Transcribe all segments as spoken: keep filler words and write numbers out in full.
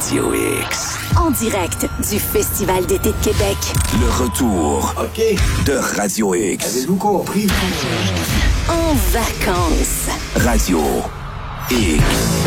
Radio X. En direct du Festival d'été de Québec. Le retour OK. de Radio X. Avez-vous compris? En vacances. Radio X.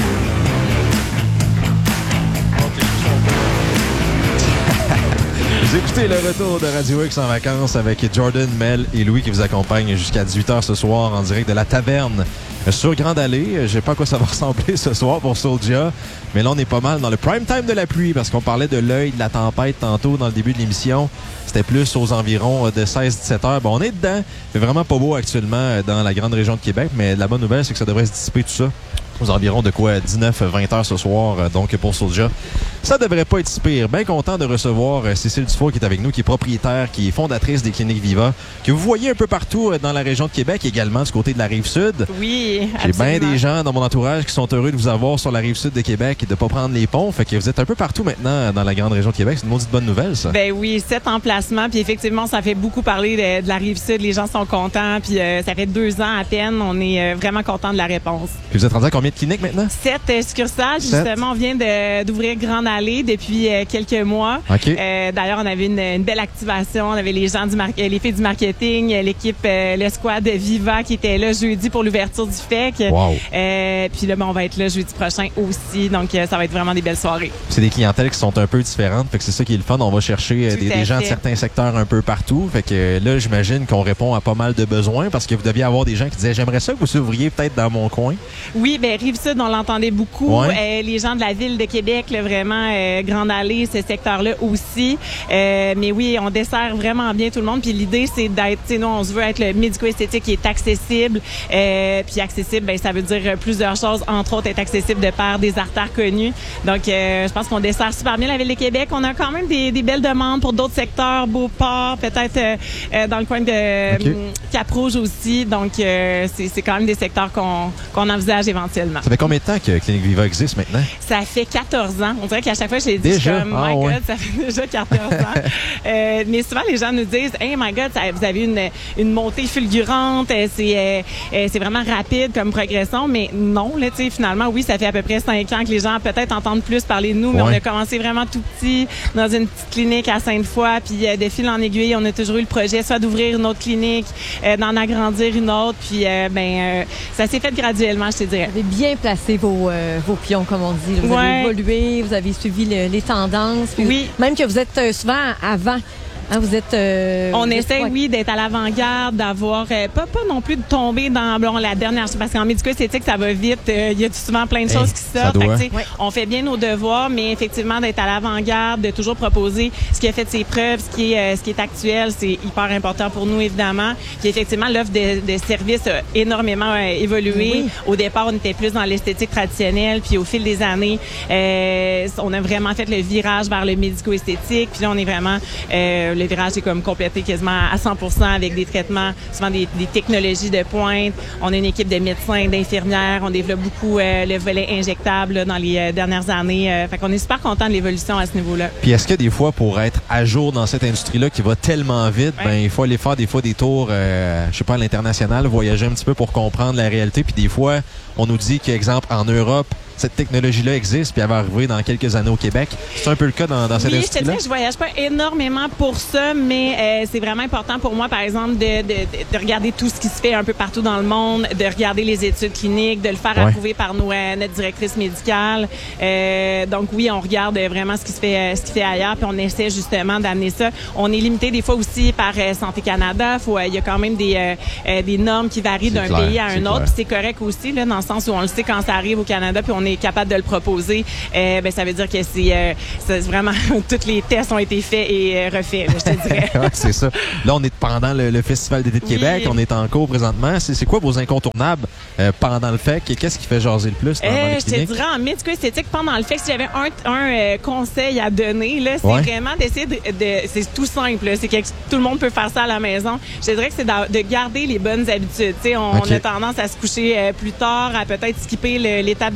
Vous écoutez le retour de Radio X en vacances avec Jordan, Mel et Louis qui vous accompagnent jusqu'à dix-huit heures ce soir en direct de la taverne sur Grande Allée. Je sais pas à quoi ça va ressembler ce soir pour Soulja, mais là on est pas mal dans le prime time de la pluie parce qu'on parlait de l'œil de la tempête tantôt dans le début de l'émission. C'était plus aux environs de seize à dix-sept heures. Bon, on est dedans. C'est vraiment pas beau actuellement dans la grande région de Québec, mais la bonne nouvelle, c'est que ça devrait se dissiper tout ça aux environs de quoi dix-neuf à vingt heures ce soir, donc pour Soulja. Ça devrait pas être si pire. Bien content de recevoir Cécile Dufour qui est avec nous, qui est propriétaire, qui est fondatrice des cliniques Viva, que vous voyez un peu partout dans la région de Québec, également du côté de la Rive-Sud. Oui, J'ai bien des gens dans mon entourage qui sont heureux de vous avoir sur la Rive-Sud de Québec et de pas prendre les ponts. Fait que vous êtes un peu partout maintenant dans la grande région de Québec. C'est une maudite bonne nouvelle, ça. Ben oui, sept emplacements. Puis effectivement, ça fait beaucoup parler de, de la Rive-Sud. Les gens sont contents. Puis euh, ça fait deux ans à peine. On est euh, vraiment contents de la réponse. Puis vous êtes rendu à combien de cliniques maintenant? Sept euh, succursales. Sept. Justement, on vient de, d'ouvrir Grande Allée depuis euh, quelques mois. OK. Euh, d'ailleurs, on avait une, une belle activation. On avait les gens du mar- les filles du marketing, l'équipe, euh, le squad Viva qui était là jeudi pour l'ouverture du F E C. Wow. Euh, puis là, ben, on va être là jeudi prochain aussi. Donc, euh, ça va être vraiment des belles soirées. C'est des clientèles qui sont un peu différentes. Fait que c'est ça qui est le fun. On va chercher euh, des, des gens de certains secteurs un peu partout. Fait que euh, là, j'imagine qu'on répond à pas mal de besoins parce que vous deviez avoir des gens qui disaient « J'aimerais ça que vous ouvriez peut-être dans mon coin. » Oui, ben Rive-Sud, on l'entendait beaucoup. Ouais. Euh, les gens de la ville de Québec, là, vraiment, euh, Grande Allée, ce secteur-là aussi. Euh, mais oui, on dessert vraiment bien tout le monde. Puis l'idée, c'est d'être, tu sais, nous, on se veut être le médico-esthétique qui est accessible. Euh, puis accessible, ben ça veut dire plusieurs choses. Entre autres, être accessible de par des artères connues. Donc, euh, je pense qu'on dessert super bien la ville de Québec. On a quand même des, des belles demandes pour d'autres secteurs, Beauport, peut-être euh, euh, dans le coin de Okay. euh, Cap-Rouge aussi. Donc, euh, c'est, c'est quand même des secteurs qu'on, qu'on envisage éventuellement. Ça fait combien de temps que Clinique Viva existe maintenant? Ça fait quatorze ans. On dirait qu'à chaque fois, je l'ai dit, je suis Déjà? comme, Ah, my ouais. God, ça fait déjà quatorze ans. Euh, mais souvent, les gens nous disent, hey, my God, ça, vous avez une, une montée fulgurante, euh, c'est, euh, euh, c'est vraiment rapide comme progression. Mais non, là, tu sais, finalement, oui, ça fait à peu près cinq ans que les gens peut-être entendent plus parler de nous, mais Ouais. on a commencé vraiment tout petit dans une petite clinique à Sainte-Foy, puis euh, de fil en aiguille, on a toujours eu le projet soit d'ouvrir une autre clinique, euh, d'en agrandir une autre, puis euh, ben euh, ça s'est fait graduellement, je te dirais. Vous avez bien placé vos, euh, vos pions, comme on dit. Vous Ouais. avez évolué, vous avez suivi le- les tendances. Puis Oui. Même que vous êtes euh, souvent avant. Hein, vous êtes... euh, On vous êtes- essaie, ouais. oui, d'être à l'avant-garde, d'avoir euh, pas pas non plus de tomber dans bon, la dernière, parce qu'en médico-esthétique, ça va vite. Il euh, y a souvent plein de Hey, choses qui ça sortent. doit. Fait que, tu sais, Ouais. on fait bien nos devoirs, mais effectivement d'être à l'avant-garde, de toujours proposer ce qui a fait ses preuves, ce qui est euh, ce qui est actuel, c'est hyper important pour nous évidemment. Puis effectivement, l'offre de, de services a énormément euh, évolué. Oui. Au départ, on était plus dans l'esthétique traditionnelle, puis au fil des années, euh, on a vraiment fait le virage vers le médico-esthétique. Puis là, on est vraiment euh, le virage est comme complété quasiment à cent pour cent avec des traitements, souvent des, des technologies de pointe. On a une équipe de médecins, d'infirmières. On développe beaucoup euh, le volet injectable là, dans les euh, dernières années. Euh, fait qu'on est super content de l'évolution à ce niveau-là. Puis est-ce que des fois, pour être à jour dans cette industrie-là qui va tellement vite, Ouais. ben il faut aller faire des fois des tours, euh, je sais pas, à l'international, voyager un petit peu pour comprendre la réalité. Puis des fois, on nous dit qu'exemple, en Europe, cette technologie-là existe, puis elle va arriver dans quelques années au Québec. C'est un peu le cas dans, dans cette Oui, je te industrie-là? dis que je voyage pas énormément pour ça, mais euh, c'est vraiment important pour moi, par exemple, de, de, de regarder tout ce qui se fait un peu partout dans le monde, de regarder les études cliniques, de le faire Ouais. approuver par nos, euh, notre directrice médicale. Euh, donc oui, on regarde vraiment ce qui se fait, euh, ce qui se fait ailleurs, puis on essaie justement d'amener ça. On est limité des fois aussi par euh, Santé Canada. Faut, euh, il y a quand même des, euh, euh, des normes qui varient C'est d'un clair, pays à c'est un autre. clair. Puis c'est correct aussi, là, dans le sens où on le sait quand ça arrive au Canada, puis on est capable de le proposer. Euh, ben ça veut dire que c'est, euh, c'est vraiment tous les tests ont été faits et euh, refaits, là, je te dirais. Ouais, c'est ça. Là, on est pendant le, le Festival d'été de Oui. Québec. On est en cours présentement. C'est, c'est quoi vos incontournables euh, pendant le F E C? Qu'est-ce qui fait jaser le plus dans, dans Euh, les je te cliniques? dirais en médico-esthétique, pendant le fait que si j'avais un, un euh, conseil à donner, là, c'est Ouais. vraiment d'essayer de, de- c'est tout simple, là, c'est que tout le monde peut faire ça à la maison. Je te dirais que c'est de, de garder les bonnes habitudes. Tu sais, on, Ok. on a tendance à se coucher euh, plus tard, à peut-être skipper le- l'étape du démaquillage.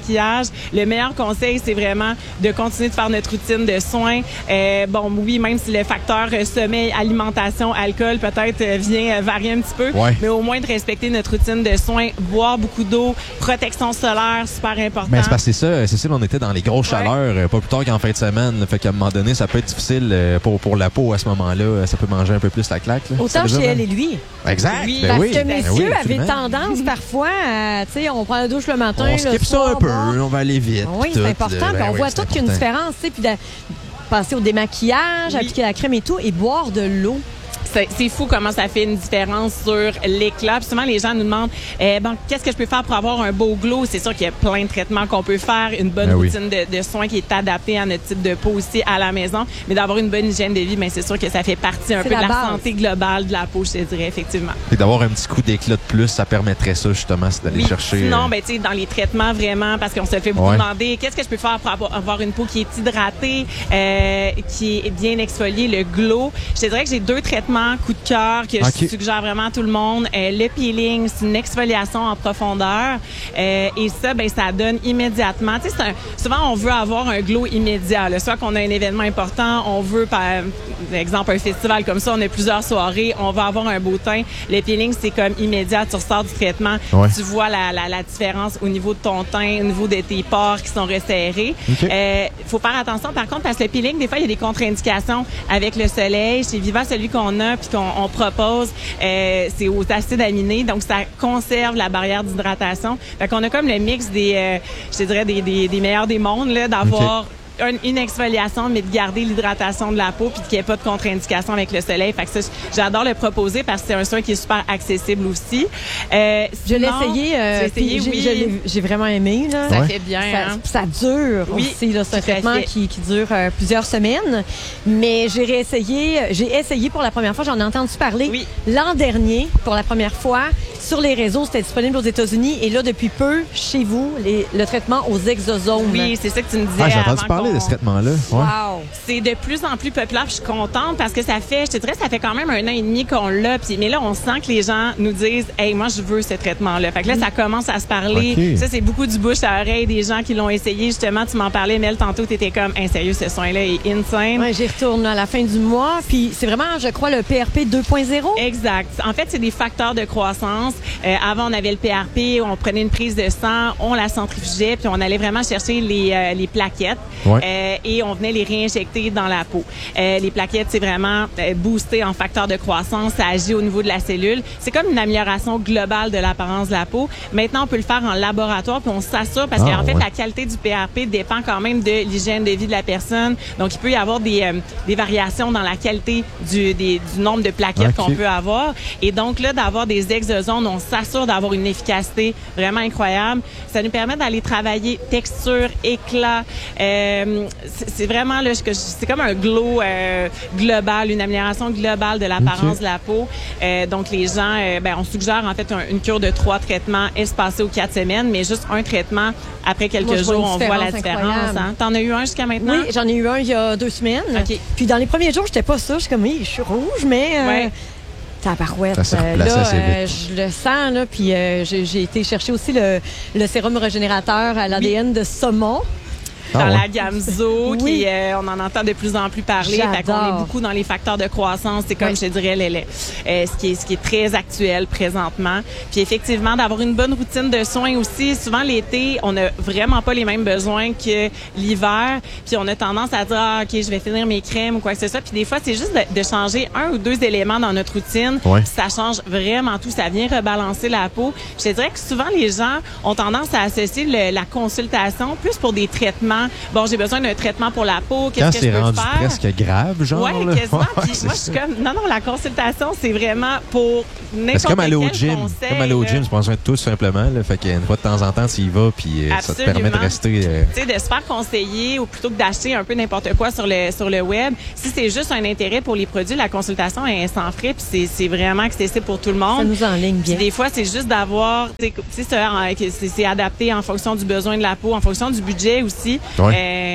démaquillage. Le meilleur conseil, c'est vraiment de continuer de faire notre routine de soins. Euh, bon, oui, même si le facteur euh, sommeil, alimentation, alcool peut-être euh, vient euh, varier un petit peu, ouais. mais au moins de respecter notre routine de soins, boire beaucoup d'eau, protection solaire, super important. Mais c'est parce que c'est ça, Cécile, on était dans les grosses Ouais. chaleurs, euh, pas plus tard qu'en fin de semaine. Là, fait qu'à un moment donné, ça peut être difficile euh, pour, pour la peau à ce moment-là. Ça peut manger un peu plus la claque. Là. Autant chez elle et lui. Exact. Oui, ben Parce oui. que Ben messieurs oui, avaient absolument. tendance parfois à, tu sais, on prend la douche le matin, On le skip soir, ça un peu, bon. on va aller vite. Oui, tout, c'est important. là. Puis Ben on oui, voit c'est toute qu'il y a une important. différence, tu sais, puis de passer au démaquillage, Oui. appliquer la crème et tout, et boire de l'eau. C'est c'est fou comment ça fait une différence sur l'éclat. Puis souvent, les gens nous demandent eh, bon, qu'est-ce que je peux faire pour avoir un beau glow? C'est sûr qu'il y a plein de traitements qu'on peut faire, une bonne Ben oui. routine de, de soins qui est adaptée à notre type de peau aussi à la maison. Mais d'avoir une bonne hygiène de vie, ben, c'est sûr que ça fait partie un C'est peu de la la base. santé globale de la peau, je te dirais, effectivement. Et d'avoir un petit coup d'éclat de plus, ça permettrait ça, justement, c'est d'aller Oui, chercher. sinon, euh, ben, tu sais, dans les traitements, vraiment, parce qu'on se fait beaucoup Ouais. demander qu'est-ce que je peux faire pour avoir, avoir une peau qui est hydratée, euh, qui est bien exfoliée, le glow. Je te dirais que j'ai deux traitements coup de cœur que Ok. je suggère vraiment à tout le monde. Euh, le peeling, c'est une exfoliation en profondeur. Euh, et ça, ben, ça donne immédiatement. Tu sais, c'est un- souvent, on veut avoir un glow immédiat. Là. Soit qu'on a un événement important, on veut, par exemple, un festival comme ça, on a plusieurs soirées, on va avoir un beau teint. Le peeling, c'est comme immédiat. Tu ressors du traitement, Ouais. tu vois la, la, la différence au niveau de ton teint, au niveau de tes pores qui sont resserrés. Ok. Euh, faut faire attention, par contre, parce que le peeling, des fois, il y a des contre-indications avec le soleil. Chez Viva, celui qu'on a puis qu'on on propose, euh, c'est aux acides aminés, donc ça conserve la barrière d'hydratation. Fait qu'on a comme le mix des, euh, je te dirais, des, des, des meilleurs des mondes, là, d'avoir une, une exfoliation, mais de garder l'hydratation de la peau puis qu'il n'y ait pas de contre-indication avec le soleil. Fait que ça, j'adore le proposer parce que c'est un soin qui est super accessible aussi. Euh, Je l'ai sinon, essayé, euh, tu l'as essayé, puis j'ai- oui. je l'ai- j'ai vraiment aimé. Là. Ça Ouais. fait bien, Ça, hein? ça dure Oui, aussi, là, c'est un tout à traitement fait. qui, qui dure euh, plusieurs semaines. Mais j'ai réessayé, j'ai essayé pour la première fois, j'en ai entendu parler Oui. l'an dernier pour la première fois sur les réseaux, c'était disponible aux États-Unis et là depuis peu chez vous les- le traitement aux exosomes. Oui, c'est ça que tu me disais. Ah, j'ai entendu avant parler qu'on- de ce traitement-là. Ouais. Wow. C'est de plus en plus populaire, puis je suis contente parce que ça fait, je te dirais, ça fait quand même un an et demi qu'on l'a. Puis, mais là, on sent que les gens nous disent, hey, moi, je veux ce traitement-là. Fait que là, ça commence à se parler. Ok. Ça, c'est beaucoup du bouche à oreille des gens qui l'ont essayé. Justement, tu m'en parlais, Mel, tantôt, t'étais comme, hey, sérieux, ce soin-là est insane. Ouais, j'y retourne à la fin du mois. Puis c'est vraiment, je crois, le P R P deux point zéro. Exact. En fait, c'est des facteurs de croissance. Euh, avant, on avait le P R P, on prenait une prise de sang, on la centrifugeait, puis on allait vraiment chercher les, euh, les plaquettes Ouais. euh, et on venait les réinjecter dans la peau. Euh, les plaquettes, c'est vraiment euh, boosté en facteurs de croissance, ça agit au niveau de la cellule. C'est comme une amélioration globale de l'apparence de la peau. Maintenant, on peut le faire en laboratoire, puis on s'assure parce Ah, qu'en fait, ouais. la qualité du P R P dépend quand même de l'hygiène de vie de la personne. Donc, il peut y avoir des, euh, des variations dans la qualité du, des, du nombre de plaquettes Ok. qu'on peut avoir. Et donc, là, d'avoir des exosomes, on s'assure d'avoir une efficacité vraiment incroyable. Ça nous permet d'aller travailler texture, éclat. Euh, c'est c'est vraiment, là, que je- c'est comme un glow euh, global, une amélioration globale de l'apparence Ok. de la peau. Euh, donc, les gens, euh, ben, on suggère en fait un- une cure de trois traitements espacés aux quatre semaines, mais juste un traitement après quelques Moi, je vois jours, une on voit la différence différence. incroyable. Hein? T'en as eu un jusqu'à maintenant? Oui, j'en ai eu un il y a deux semaines. OK. Puis dans les premiers jours, j'étais pas sûre. Je suis comme, oui, je suis rouge, mais euh, Ouais. tabarouette. Ça s'est Euh, replacé là, assez vite. euh, je le sens, là. Puis euh, j'ai j'ai été chercher aussi le, le sérum régénérateur à l'A D N de saumon. Dans Ah, ouais. la gamme Zo, Oui. qui euh, on en entend de plus en plus parler. Fait qu'on J'adore. est beaucoup dans les facteurs de croissance. C'est comme Oui. je te dirais les, les- euh, ce qui est ce qui est très actuel présentement. Puis effectivement, d'avoir une bonne routine de soins aussi. Souvent l'été, on n'a vraiment pas les mêmes besoins que l'hiver. Puis on a tendance à dire ah, ok, je vais finir mes crèmes ou quoi que ce soit. Puis des fois, c'est juste de, de changer un ou deux éléments dans notre routine. Ouais. Puis ça change vraiment tout. Ça vient rebalancer la peau. Puis je te dirais que souvent les gens ont tendance à associer le- la consultation plus pour des traitements. Bon, j'ai besoin d'un traitement pour la peau. Quand Qu'est-ce que je c'est peux rendu faire? presque grave, genre. Ouais, là. quasiment. Ouais, Puis c'est moi, je suis ça. comme, non, non, la consultation, c'est vraiment pour n'importe C'est comme aller au quel gym. conseil, Comme aller au là. gym, c'est pas besoin de tout simplement. Là. Fait qu'une fois de temps en temps, tu y vas, puis euh, ça te Absolument. permet de rester. euh, Tu sais, de se faire conseiller ou plutôt que d'acheter un peu n'importe quoi sur le sur le web. Si c'est juste un intérêt pour les produits, la consultation est sans frais, puis c'est c'est vraiment accessible pour tout le Ça monde. nous enligne Puis bien. des fois, c'est juste d'avoir, tu sais, tu sais, c'est- c'est c'est adapté en fonction du besoin de la peau, en fonction du budget aussi. Ouais. Euh, on,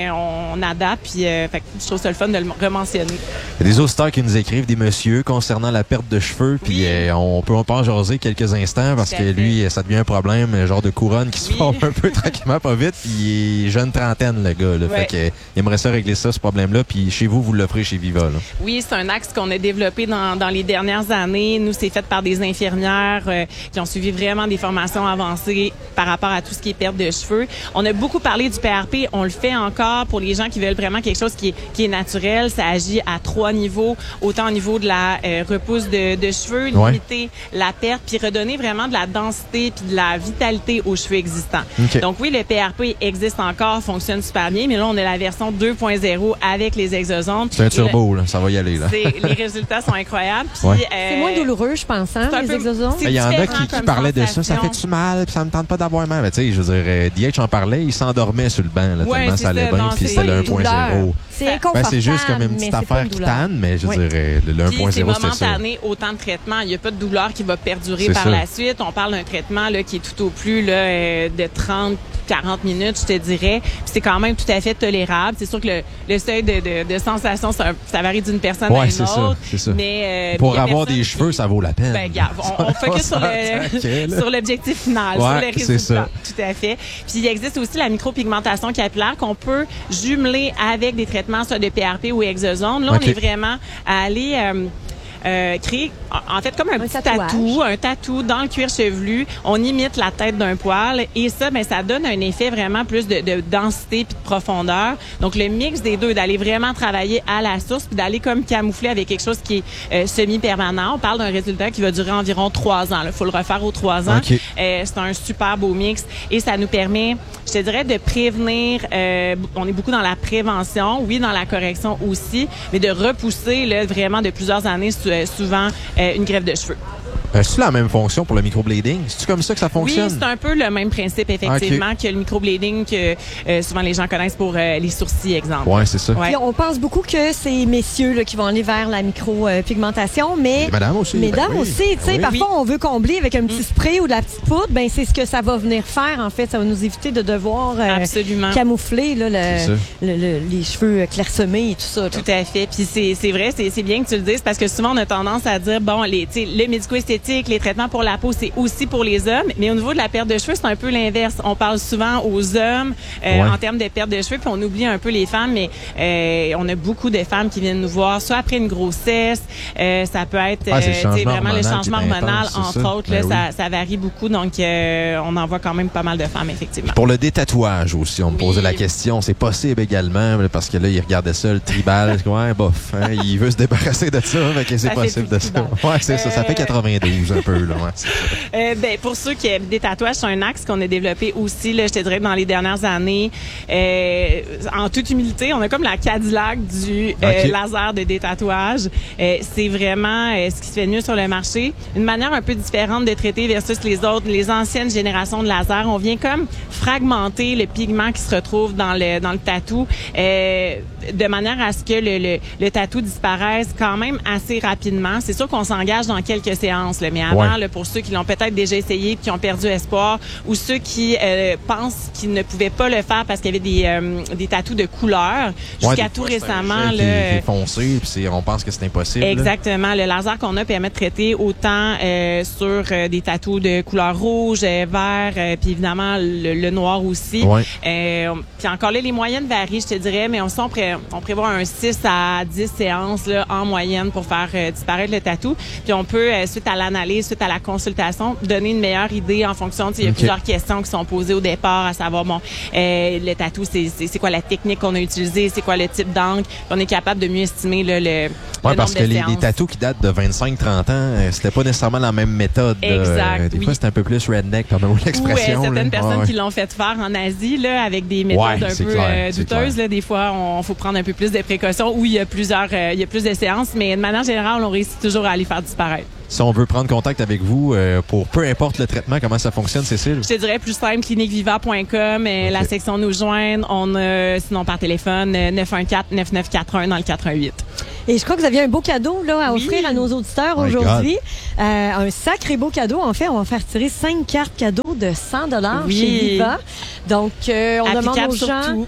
on adapte. Puis euh, fait que je trouve ça le fun de le rementionner. Il y a des auditeurs qui nous écrivent, des messieurs, concernant la perte de cheveux. Puis Oui. euh, on peut on peut en jaser quelques instants parce Tout à que fait. lui, ça devient un problème, un genre de couronne qui se Oui. forme un peu tranquillement, pas vite. Puis il est jeune trentaine, le gars. Là. Ouais. Fait que, euh, il aimerait ça régler ça, ce problème-là. Puis chez vous, vous l'offrez chez Viva. Là. Oui, c'est un axe qu'on a développé dans, dans les dernières années. Nous, c'est fait par des infirmières euh, qui ont suivi vraiment des formations avancées par rapport à tout ce qui est perte de cheveux. On a beaucoup parlé du P R P. On le fait encore pour les gens qui veulent vraiment quelque chose qui est, qui est naturel. Ça agit à trois niveaux, autant au niveau de la euh, repousse de, de cheveux, Ouais. limiter la perte, puis redonner vraiment de la densité puis de la vitalité aux cheveux existants. OK. Donc oui, le P R P existe encore, fonctionne super bien, mais là, on a la version deux point zéro avec les exosondes. C'est un Et turbo, là. Ça va y aller. Là. c'est- les résultats sont incroyables. Puis, Ouais. euh, C'est moins douloureux, je pense, hein, c'est un les peu- exosomes. c'est Il y en a différent qui, qui comme parlaient de ça. Ça sensation. fait-tu mal? Puis ça me tente pas d'avoir mal. Mais tu sais, je veux dire, euh, D H en parlait, il s'endormait sur le banc, là, Ouais, tellement c'est ça allait ça, bien. non, Puis c'est c'était le pas un une point zéro. C'est Ben, Ben, inconfortable, c'est juste comme une mais petite c'est pas affaire une qui douleur. tanne, mais je Oui. dirais, le Puis c'est un point zéro, c'était ça. momentané, autant de traitement. Il n'y a pas de douleur qui va perdurer C'est par ça. la suite. On parle d'un traitement là, qui est tout au plus là, euh, de trente, quarante minutes, je te dirais. Puis c'est quand même tout à fait tolérable. C'est sûr que le, le seuil de, de, de sensation, ça, ça varie d'une personne à Ouais, une c'est ça, autre. c'est ça. Mais, euh, Pour il y a avoir personne des qui- cheveux, ça vaut la peine. Ben, regarde, on, on focus sur Tranquille, le là. sur l'objectif final, Ouais, sur les c'est résultats. ça. Tout à fait. Puis il existe aussi la micropigmentation capillaire qu'on peut jumeler avec des traitements soit de P R P ou exosomes. Là, OK. on est vraiment à aller euh, euh, créer, en en fait, comme un, petit tatouage. tatou, un tatou dans le cuir chevelu. On imite la tête d'un poil et ça, ben, ça donne un effet vraiment plus de, de densité puis de profondeur. Donc, le mix des deux, d'aller vraiment travailler à la source puis d'aller comme camoufler avec quelque chose qui est euh, semi-permanent. On parle d'un résultat qui va durer environ trois ans. Il faut le refaire aux trois ans. OK. Euh, c'est un super beau mix et ça nous permet, je te dirais, de prévenir. Euh, on est beaucoup dans la prévention, oui, dans la correction aussi, mais de repousser là, vraiment de plusieurs années sou- souvent euh, une greffe de cheveux. Euh, C'est-tu la même fonction pour le microblading? C'est-tu comme ça que ça fonctionne? Oui, c'est un peu le même principe, effectivement, que le microblading que euh, souvent les gens connaissent pour euh, les sourcils, exemple. Ouais, c'est ça. Ouais. Puis on pense beaucoup que c'est messieurs là, qui vont aller vers la micro-pigmentation, mais Et madame aussi. mesdames Ben oui. aussi, tu sais, Oui. parfois on veut combler avec un Mm. petit spray ou de la petite poudre, ben c'est ce que ça va venir faire en fait, ça va nous éviter de devoir euh, Absolument. camoufler là, C'est ça. le, le- le- les cheveux clairsemés et tout ça. là. Tout à fait. Puis c'est c'est vrai, c'est c'est bien que tu le dises parce que souvent on a tendance à dire bon les tu sais le médico-esthétique, les traitements pour la peau, c'est aussi pour les hommes, mais au niveau de la perte de cheveux, c'est un peu l'inverse. On parle souvent aux hommes euh, Ouais. en termes de perte de cheveux, puis on oublie un peu les femmes, mais euh, on a beaucoup de femmes qui viennent nous voir soit après une grossesse, euh, ça peut être Ah, c'est le euh, tu sais, changement vraiment le hormonal changement qui est hormonal intense, c'est entre ça? autres Ben là, oui. ça, ça varie beaucoup donc euh, on en voit quand même pas mal de femmes effectivement. Pour le détatouage aussi, on me Oui. posait la question. C'est possible également, là, parce que là, il regardait ça, le tribal. Ouais, bof. Hein, il veut se débarrasser de ça, fait que c'est Ça fait possible plus de ça. tribal. Ouais, c'est ça. Ça fait Euh, quatre-vingt-douze un peu, là. Ouais, c'est ça. Euh, ben, pour ceux qui aiment des tatouages, c'est un axe qu'on a développé aussi, là, je te dirais, dans les dernières années. Euh, en toute humilité, on a comme la Cadillac du euh, Ok. laser de détatouage. Euh, c'est vraiment euh, ce qui se fait de mieux sur le marché. Une manière un peu différente de traiter versus les autres, les anciennes générations de laser. On vient comme fragmenter le pigment qui se retrouve dans le dans le tatou euh, de manière à ce que le, le, le tatou disparaisse quand même assez rapidement. C'est sûr qu'on s'engage dans quelques séances, là, mais avant, Ouais. là, pour ceux qui l'ont peut-être déjà essayé, qui ont perdu espoir, ou ceux qui euh, pensent qu'ils ne pouvaient pas le faire parce qu'il y avait des, euh, des tatous de couleur, Ouais, jusqu'à des tout fois, c'est un récemment. gel qui, là, qui est foncé, puis c'est- on pense que c'est impossible. là. Exactement. Le laser qu'on a permet de traiter autant euh, sur euh, des tatous de couleur rouge, euh, vert, euh, puis évidemment le, le noir aussi. Ouais. Euh, puis encore là, les moyennes varient, je te dirais, mais on, on, pré, on prévoit un six à dix séances là, en moyenne pour faire euh, disparaître le tatou. Puis on peut, euh, suite à l'analyse, suite à la consultation, donner une meilleure idée en fonction. Il y a Ok. plusieurs questions qui sont posées au départ, à savoir, bon, euh, le tatou, c'est c'est- c'est quoi la technique qu'on a utilisée, c'est quoi le type d'angle. Puis on est capable de mieux estimer là, le, Ouais, le parce nombre que de les, séances. les tatous qui datent de vingt-cinq trente ans, euh, c'était pas nécessairement la même méthode. là. Exact, Euh, Des oui. fois, c'était un peu plus redneck, pardon Ou euh, l'expression. certaines là. personnes Ouais, qui l'ont fait faire en Asie là, avec des méthodes Ouais, un c'est peu clair, euh, c'est douteuses. clair. Là, des fois, on faut prendre un peu plus de précautions. Oui, il y a plusieurs, euh, il y a plus de séances, mais de manière générale, on réussit toujours à les faire disparaître. Si on veut prendre contact avec vous euh, pour peu importe le traitement, comment ça fonctionne, Cécile? Je te dirais plus simple, clinique viva point com, euh, Ok. la section nous joindre. On a, sinon par téléphone, euh, neuf un quatre neuf neuf quatre un dans le quatre un huit. Et je crois que vous aviez un beau cadeau là, à Oui. offrir à nos auditeurs My aujourd'hui. Euh, un sacré beau cadeau. En fait, on va faire tirer cinq cartes cadeaux de cent dollars Oui. chez Viva. Donc, euh, on demande Applicable aux gens... surtout.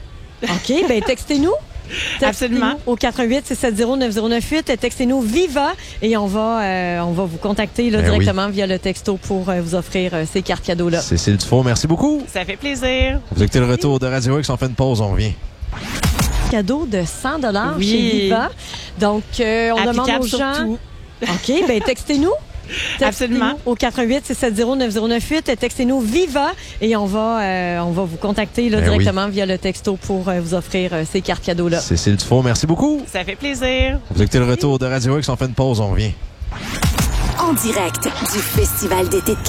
OK, bien, textez-nous. Textez-nous Absolument. au quatre un huit, six sept zéro, neuf zéro neuf huit. Textez-nous Viva et on va, euh, on va vous contacter là, Ben directement via le texto pour euh, vous offrir euh, ces cartes cadeaux-là. Cécile Dufault, merci beaucoup. Ça fait plaisir. Vous écoutez le retour de Radio X, on fait une pause, on revient. Cadeau de cent dollars Oui. chez Viva. Donc, euh, on demande Applicable aux sur gens... tout. OK, bien, textez-nous. Textez-nous Absolument. au quatre un huit, six sept zéro, neuf zéro neuf huit. Textez-nous Viva et on va, euh, on va vous contacter là, Ben directement via le texto pour euh, vous offrir euh, ces cartes cadeaux-là. Cécile Dufault, merci beaucoup. Ça fait plaisir. Vous écoutez le retour de Radio X, on fait une pause, on revient. En direct du Festival d'été de Québec.